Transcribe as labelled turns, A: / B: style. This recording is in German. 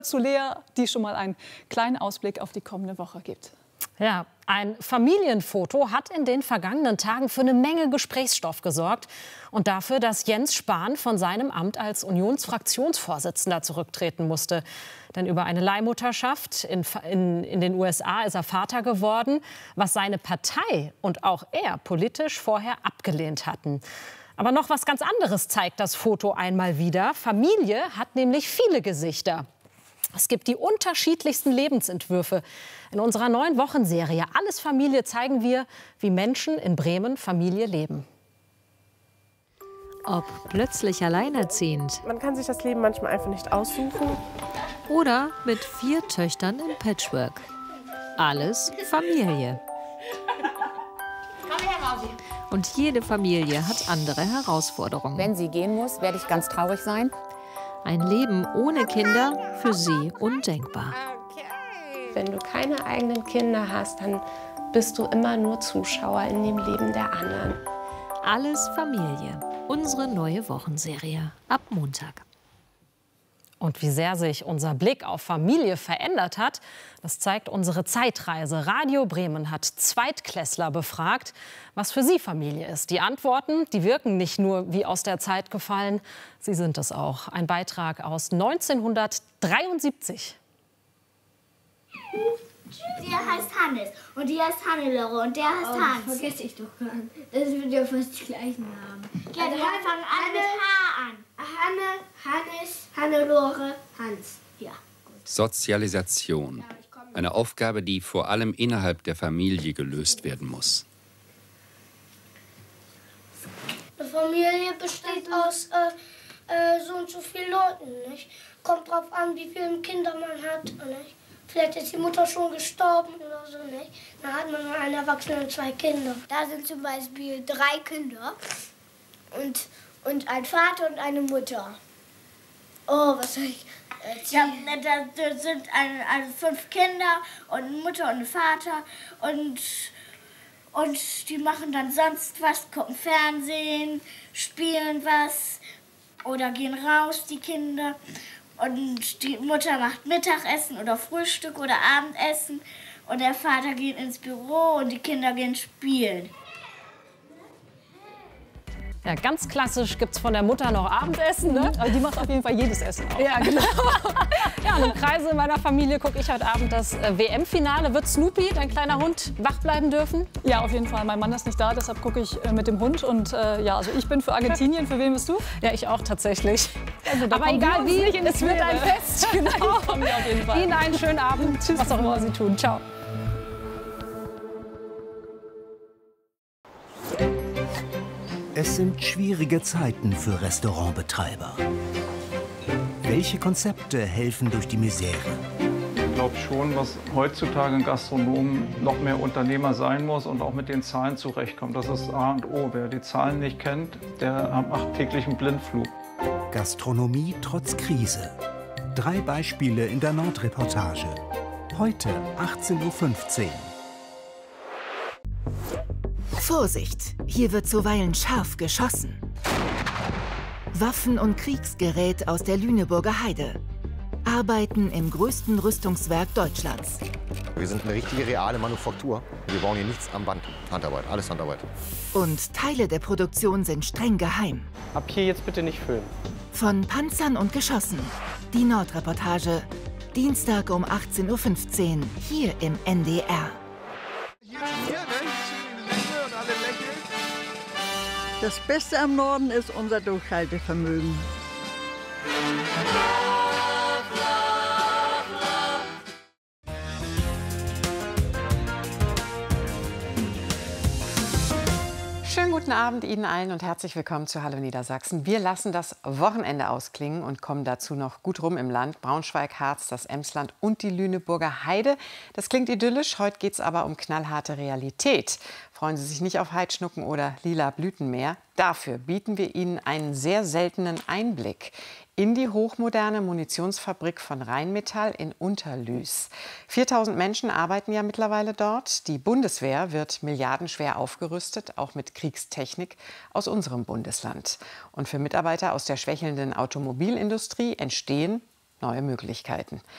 A: Zu Lea, die schon mal einen kleinen Ausblick auf die kommende Woche gibt.
B: Ja, ein Familienfoto hat in den vergangenen Tagen für eine Menge Gesprächsstoff gesorgt und dafür, dass Jens Spahn von seinem Amt als Unionsfraktionsvorsitzender zurücktreten musste. Denn über eine Leihmutterschaft in den USA ist er Vater geworden, was seine Partei und auch er politisch vorher abgelehnt hatten. Aber noch was ganz anderes zeigt das Foto einmal wieder. Familie hat nämlich viele Gesichter. Es gibt die unterschiedlichsten Lebensentwürfe. In unserer neuen Wochenserie Alles Familie zeigen wir, wie Menschen in Bremen Familie leben.
C: Ob plötzlich alleinerziehend.
D: Man kann sich das Leben manchmal einfach nicht aussuchen.
C: Oder mit 4 Töchtern im Patchwork. Alles Familie. Und jede Familie hat andere Herausforderungen.
E: Wenn sie gehen muss, werde ich ganz traurig sein.
C: Ein Leben ohne Kinder für sie undenkbar.
D: Wenn du keine eigenen Kinder hast, dann bist du immer nur Zuschauer in dem Leben der anderen.
C: Alles Familie. Unsere neue Wochenserie. Ab Montag.
B: Und wie sehr sich unser Blick auf Familie verändert hat, das zeigt unsere Zeitreise. Radio Bremen hat Zweitklässler befragt, was für sie Familie ist. Die Antworten, die wirken nicht nur wie aus der Zeit gefallen, sie sind es auch. Ein Beitrag aus 1973.
F: Der heißt Hannes und die heißt Hannelore und der heißt Hans.
G: Das vergesse ich doch gar nicht. Das wird ja fast die gleichen Namen.
F: Ja, die fangen alle mit H an. Hanne, Hannes, Hannelore, Hans. Ja, gut.
H: Sozialisation. Eine Aufgabe, die vor allem innerhalb der Familie gelöst werden muss.
F: Eine Familie besteht aus so und so vielen Leuten, nicht? Kommt drauf an, wie viele Kinder man hat, nicht? Vielleicht ist die Mutter schon gestorben oder so, nicht? Dann hat man einen Erwachsenen und 2 Kinder. Da sind zum Beispiel 3 Kinder und ein Vater und eine Mutter. Oh, was soll ich erzählen? Ja, da sind also 5 Kinder und eine Mutter und ein Vater und die machen dann sonst was, gucken Fernsehen, spielen was oder gehen raus, die Kinder. Und die Mutter macht Mittagessen oder Frühstück oder Abendessen und der Vater geht ins Büro und die Kinder gehen spielen.
B: Ja, ganz klassisch gibt es von der Mutter noch Abendessen, ne?
A: Aber die macht auf jeden Fall jedes Essen auch.
B: Ja, genau. Ja, und im Kreise meiner Familie gucke ich heute Abend das WM-Finale. Wird Snoopy, dein kleiner Hund, wach bleiben dürfen?
A: Ja, auf jeden Fall. Mein Mann ist nicht da, deshalb gucke ich mit dem Hund. Und ja, also ich bin für Argentinien. Für wen bist du?
B: Ja, ich auch tatsächlich.
A: Also,
B: aber egal wie, es wird ein Fest. Genau.
A: Kommen wir auf jeden Fall.
B: Ihnen einen schönen Abend.
A: Tschüss,
B: was auch immer Sie tun. Ciao.
I: Es sind schwierige Zeiten für Restaurantbetreiber. Welche Konzepte helfen durch die Misere?
J: Ich glaube schon, dass heutzutage ein Gastronom noch mehr Unternehmer sein muss und auch mit den Zahlen zurechtkommt. Das ist A und O. Wer die Zahlen nicht kennt, der macht täglich einen Blindflug.
I: Gastronomie trotz Krise. 3 Beispiele in der Nordreportage. Heute 18:15 Uhr.
K: Vorsicht, hier wird zuweilen scharf geschossen. Waffen und Kriegsgerät aus der Lüneburger Heide. Arbeiten im größten Rüstungswerk Deutschlands.
L: Wir sind eine richtige, reale Manufaktur. Wir bauen hier nichts am Band. Handarbeit, alles Handarbeit.
K: Und Teile der Produktion sind streng geheim.
M: Ab hier jetzt bitte nicht filmen.
K: Von Panzern und Geschossen. Die Nordreportage. Dienstag um 18:15 Uhr hier im NDR.
N: Das Beste am Norden ist unser Durchhaltevermögen.
O: Schönen guten Abend Ihnen allen und herzlich willkommen zu Hallo Niedersachsen. Wir lassen das Wochenende ausklingen und kommen dazu noch gut rum im Land. Braunschweig, Harz, das Emsland und die Lüneburger Heide. Das klingt idyllisch, heute geht es aber um knallharte Realität. Freuen Sie sich nicht auf Heidschnucken oder lila Blütenmeer. Dafür bieten wir Ihnen einen sehr seltenen Einblick in die hochmoderne Munitionsfabrik von Rheinmetall in Unterlüß. 4000 Menschen arbeiten ja mittlerweile dort. Die Bundeswehr wird milliardenschwer aufgerüstet, auch mit Kriegstechnik aus unserem Bundesland. Und für Mitarbeiter aus der schwächelnden Automobilindustrie entstehen neue Möglichkeiten.